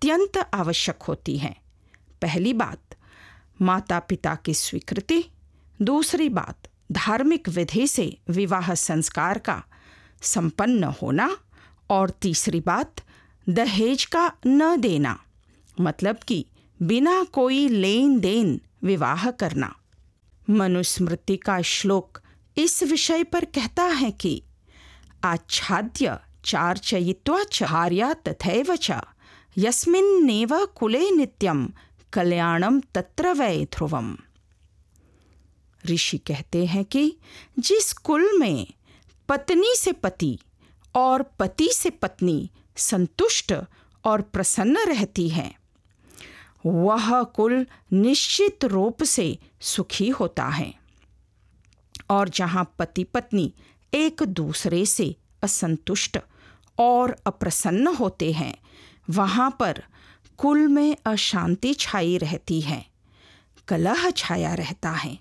अत्यंत आवश्यक होती हैं। पहली बात, माता पिता की स्वीकृति। दूसरी बात, धार्मिक विधि से विवाह संस्कार का संपन्न होना। और तीसरी बात, दहेज का न देना, मतलब कि बिना कोई लेन देन विवाह करना। मनुस्मृति का श्लोक इस विषय पर कहता है कि आच्छाद्य चार्चयित्वा च भार्या तथैव च यस्मिन्नेव कुले नित्यं कल्याणम तत्र वै ध्रुवम्। ऋषि कहते हैं कि जिस कुल में पत्नी से पति और पति से पत्नी संतुष्ट और प्रसन्न रहती है, वह कुल निश्चित रूप से सुखी होता है। और जहाँ पति पत्नी एक दूसरे से असंतुष्ट और अप्रसन्न होते हैं, वहाँ पर कुल में अशांति छाई रहती है, कलह छाया रहता है।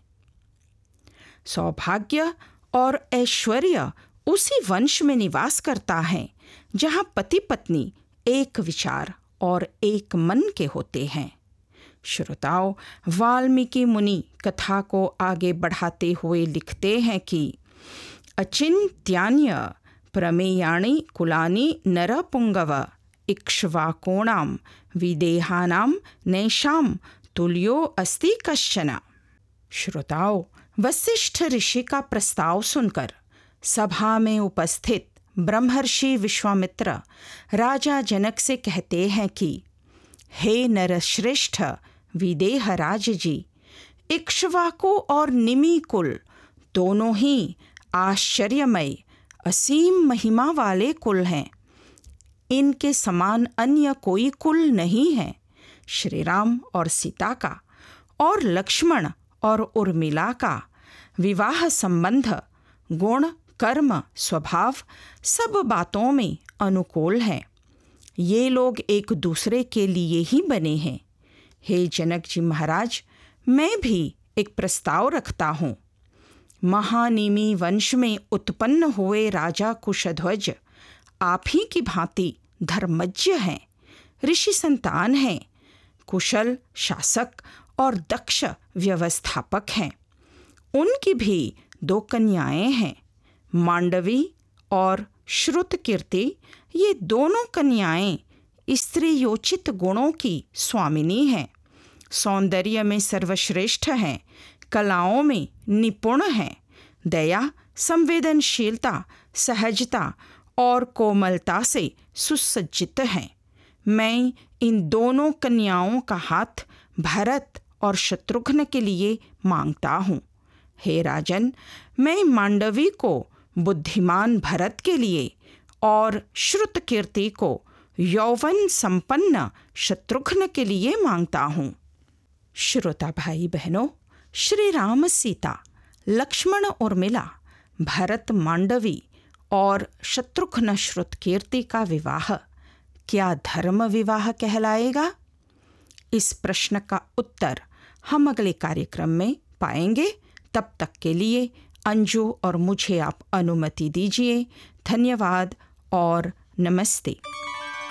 सौभाग्य और ऐश्वर्य उसी वंश में निवास करता है जहाँ पति पत्नी एक विचार और एक मन के होते हैं। श्रोताओं, वाल्मीकि मुनि कथा को आगे बढ़ाते हुए लिखते हैं कि अचिन्त्यान्य प्रमेयाणि कुलानि नरपुंगव इक्ष्वाकोणां विदेहानां नैषां तुल्यो अस्ति कश्चन। श्रोताओं, वशिष्ठ ऋषि का प्रस्ताव सुनकर सभा में उपस्थित ब्रह्मर्षि विश्वामित्र राजा जनक से कहते हैं कि हे नरश्रेष्ठ विदेहराज जी, इक्ष्वाकु और निमि कुल दोनों ही आश्चर्यमय असीम महिमा वाले कुल हैं। इनके समान अन्य कोई कुल नहीं है। श्री राम और सीता का और लक्ष्मण और उर्मिला का विवाह संबंध गुण कर्म स्वभाव सब बातों में अनुकूल है। ये लोग एक दूसरे के लिए ही बने हैं। हे जनक जी महाराज, मैं भी एक प्रस्ताव रखता हूँ। महानिमि वंश में उत्पन्न हुए राजा कुशध्वज आप ही की भांति धर्मज्ञ हैं, ऋषि संतान हैं, कुशल शासक और दक्ष व्यवस्थापक हैं। उनकी भी 2 कन्याएं हैं, मांडवी और श्रुतकीर्ति। ये दोनों कन्याएं स्त्रीयोचित गुणों की स्वामिनी हैं, सौंदर्य में सर्वश्रेष्ठ हैं, कलाओं में निपुण हैं, दया, संवेदनशीलता, सहजता और कोमलता से सुसज्जित हैं। मैं इन दोनों कन्याओं का हाथ भरत और शत्रुघ्न के लिए मांगता हूँ। हे राजन, मैं मांडवी को बुद्धिमान भरत के लिए और श्रुतकीर्ति को यौवन संपन्न शत्रुघ्न के लिए मांगता हूँ। श्रोता भाई बहनों, श्री राम सीता, लक्ष्मण उर्मिला, भरत मांडवी और शत्रुघ्न श्रुतकीर्ति का विवाह क्या धर्म विवाह कहलाएगा? इस प्रश्न का उत्तर हम अगले कार्यक्रम में पाएंगे। तब तक के लिए अंजू और मुझे आप अनुमति दीजिए। धन्यवाद और नमस्ते।